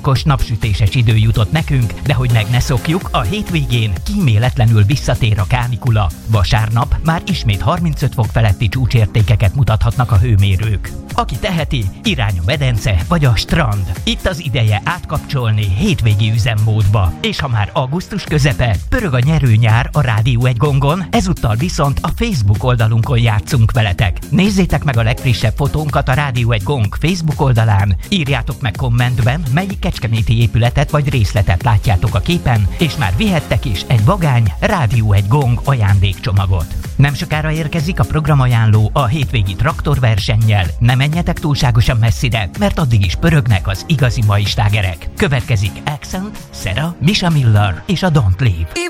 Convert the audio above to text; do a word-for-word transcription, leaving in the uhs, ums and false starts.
Hónapokos napsütéses idő jutott nekünk, de hogy meg ne szokjuk, a hétvégén kíméletlenül visszatér a kánikula. Vasárnap már ismét harmincöt fok feletti csúcsértékeket mutathatnak a hőmérők. Aki teheti, irány a medence vagy a strand. Itt az ideje átkapcsolni hétvégi üzemmódba. És ha már augusztus közepe, pörög a nyerőnyár a Rádió egy gongon, ezúttal viszont a Facebook oldalunkon játszunk veletek. Nézzétek meg a legfrissebb fotónkat a Rádió egy gong Facebook oldalán, írjátok meg kommentben, melyik kecskeméti épületet vagy részletet látjátok a képen, és már vihettek is egy vagány Rádió egy gong ajándékcsomagot. Nem sokára érkezik a programajánló a hétvégi traktorversennyel. Ne menjetek túlságosan messzire, mert addig is pörögnek az igazi mai slágerek. Következik Accent, Sarah, Misha Miller és a Don't Leave.